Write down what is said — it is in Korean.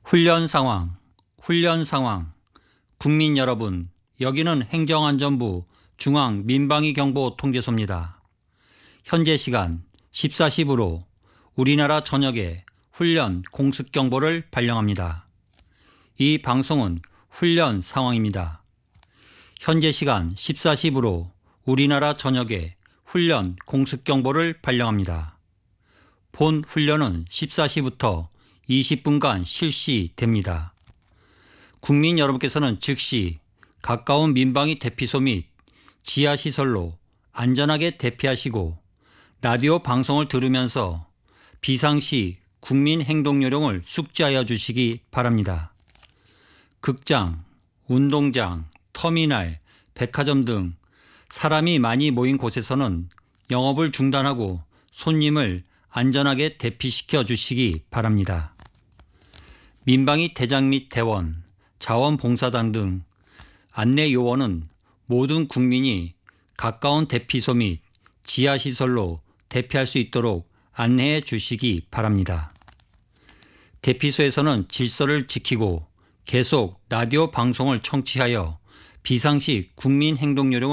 훈련 상황. 국민 여러분, 여기는 행정안전부 중앙민방위경보통제소입니다. 현재 시간 14시 우리나라 전역에 훈련 공습경보를 발령합니다. 이 방송은 훈련 상황입니다. 현재 시간 14시 우리나라 전역에 훈련 공습경보를 발령합니다. 본 훈련은 14시부터 20분간 실시됩니다. 국민 여러분께서는 즉시 가까운 민방위 대피소 및 지하시설로 안전하게 대피하시고 라디오 방송을 들으면서 비상시 국민 행동요령을 숙지하여 주시기 바랍니다. 극장, 운동장, 터미널, 백화점 등 사람이 많이 모인 곳에서는 영업을 중단하고 손님을 안전하게 대피시켜 주시기 바랍니다. 민방위 대장 및 대원, 자원봉사단 등 안내 요원은 모든 국민이 가까운 대피소 및 지하시설로 대피할 수 있도록 안내해 주시기 바랍니다. 대피소에서는 질서를 지키고 계속 라디오 방송을 청취하여 비상시 국민 행동 요령을